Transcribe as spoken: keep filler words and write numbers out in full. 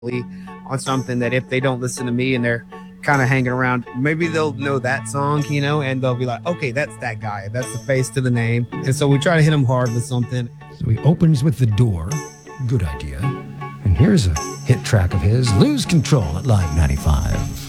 on something that if they don't listen to me and they're kind of hanging around, maybe they'll know that song, you know, and they'll be like, okay, that's that guy. That's the face to the name. And so we try to hit them hard with something. So he opens with The Door. Good idea. And here's a hit track of his, Lose Control at Live ninety-five.